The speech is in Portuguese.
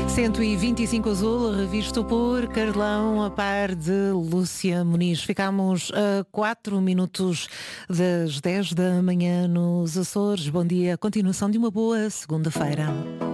125 Azul, revisto por Carlão, a par de Lúcia Muniz. Ficámos a 4 minutos das 10 da manhã nos Açores. Bom dia, continuação de uma boa segunda-feira.